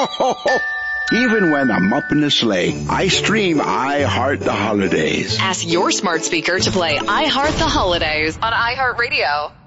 Even when I'm up in the sleigh, I stream I Heart the Holidays. Ask your smart speaker to play I Heart the Holidays on iHeartRadio.